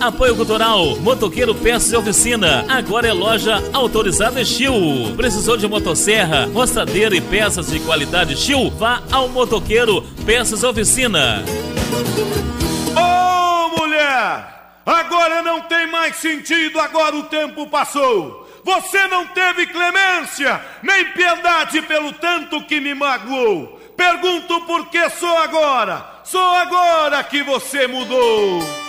Apoio Cultural, Motoqueiro Peças e Oficina. Agora é loja autorizada Steel. Precisou de motosserra, roçadeira e peças de qualidade Steel? Vá ao Motoqueiro Peças e Oficina. Ô, mulher! Agora não tem mais sentido, agora o tempo passou. Você não teve clemência, nem piedade pelo tanto que me magoou. Pergunto por que sou agora que você mudou.